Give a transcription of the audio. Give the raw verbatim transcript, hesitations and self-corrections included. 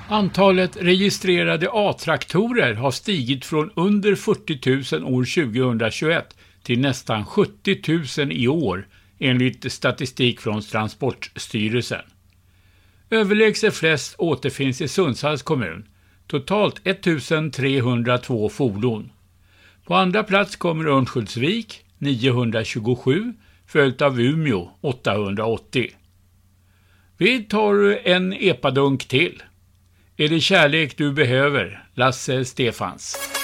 Antalet registrerade A-traktorer har stigit från under fyrtio tusen år tjugohundratjugoett till nästan sjuttio tusen i år enligt statistik från Transportstyrelsen. Överlägset flest återfinns i Sundsvalls kommun, totalt ettusen-trehundratvå fordon. På andra plats kommer Örnsköldsvik, niohundratjugosju, följt av Umeå, åttahundraåttio. Vi tar en epadunk till. Är det kärlek du behöver, Lasse Stefans?